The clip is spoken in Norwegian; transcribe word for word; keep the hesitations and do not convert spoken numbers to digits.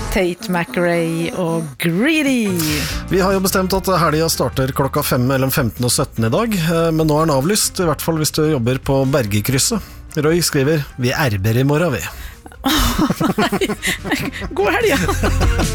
Tate McRae og Greedy. Vi har jo bestemt at helgen starter klokka fem mellom femten og sytten i dag, men nå er den avlyst, i hvert fall hvis du jobber på Bergekrysset. Roy skriver, vi erber i morgen, vi. God helg!